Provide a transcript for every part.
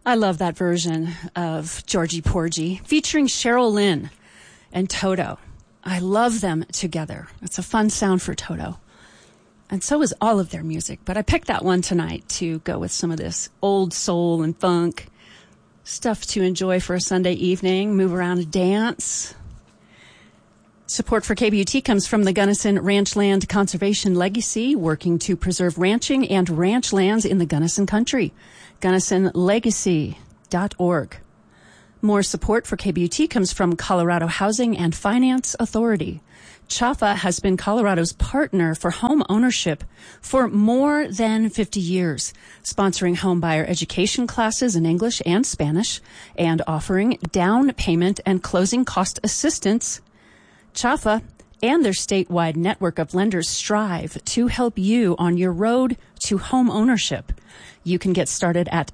I love that version of Georgie Porgy featuring Cheryl Lynn and Toto. I love them together. It's a fun sound for Toto. And so is all of their music. But I picked that one tonight to go with some of this old soul and funk stuff to enjoy for a Sunday evening, move around and dance. Support for KBUT comes from the Gunnison Ranchland Conservation Legacy, working to preserve ranching and ranch lands in the Gunnison country. GunnisonLegacy.org. More support for KBUT comes from Colorado Housing and Finance Authority. CHAFA has been Colorado's partner for home ownership for more than 50 years, sponsoring home buyer education classes in English and Spanish and offering down payment and closing cost assistance. CHAFA and their statewide network of lenders strive to help you on your road to home ownership. You can get started at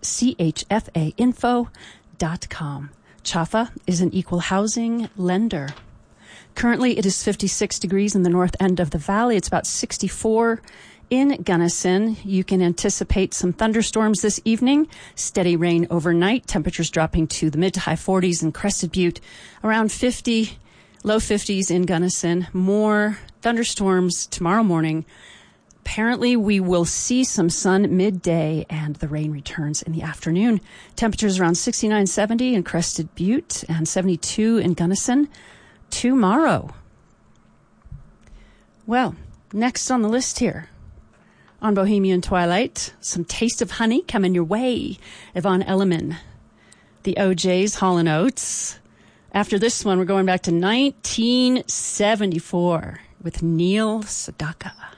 chfainfo.com. CHAFA is an equal housing lender. Currently, it is 56 degrees in the north end of the valley. It's about 64 in Gunnison. You can anticipate some thunderstorms this evening. Steady rain overnight. Temperatures dropping to the mid to high 40s in Crested Butte. Around 50, low 50s in Gunnison. More thunderstorms tomorrow morning. Apparently, we will see some sun midday, and the rain returns in the afternoon. Temperatures around 69, 70 in Crested Butte and 72 in Gunnison tomorrow. Well, next on the list here on Bohemian Twilight, some Taste of Honey coming your way. Yvonne Elliman, the OJs, Hall & Oates. After this one, we're going back to 1974 with Neil Sedaka.